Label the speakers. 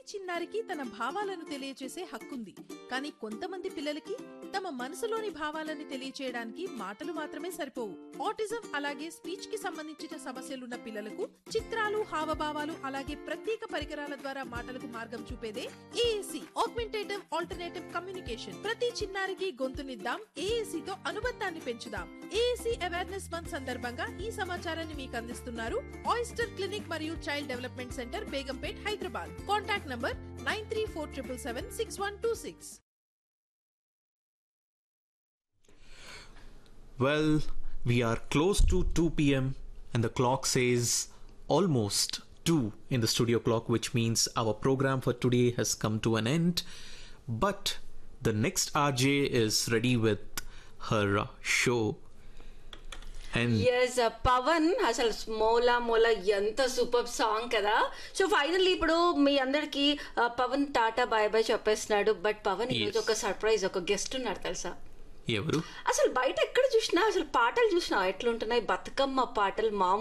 Speaker 1: చిన్నారికి తన భావాలను తెలియచేసే హక్కుంది. కానీ కొంతమంది పిల్లలకి తమ మనసులోని భావాలని తెలియచేయడానికి మాటలు మాత్రమే సరిపోవు. ఆటిజం అలాగే స్పీచ్ కి సంబంధించిన సమస్యలున్న పిల్లలకు చిత్రాలు, హావభావాలు అలాగే ప్రత్యేక పరికరాల ద్వారా మాటలకు మార్గం చూపేదే ఏఏసి, ఆగ్మెంటేటివ్ ఆల్టర్నేటివ్ కమ్యూనికేషన్. ప్రతి చిన్నారికి గొంతునిద్దాం, ఏఏసి తో అనుబంధాన్ని పెంచుదాం. ఏఏసి అవేర్నెస్ మంత్ సందర్భంగా ఈ సమాచారాన్ని మీకు అందిస్తున్నారు ఆయిస్టర్ క్లినిక్ మరియు child development centre, Begumpet, Hyderabad. Contact number 9347776126.
Speaker 2: Well, we are close to 2 p.m. and the clock says almost 2 in the studio clock, which means our program for today has come to an end. But the next RJ is ready with her show. And
Speaker 3: yes Pawan అసలు మోలా మోలా ఎంత super song కదా. So finally ఇప్పుడు మీ అందరికి Pawan Tata bye bye చెప్పేస్తున్నాడు. But Pawan ఈరోజు ఒక surprise, ఒక guest ఉన్నారు తెలుసా?
Speaker 2: ఎవరు?
Speaker 3: అసలు బయట ఎక్కడ చూసినా అసలు పాటలు చూసినా ఎట్లుంటున్నాయి, బతుకమ్మ పాటలు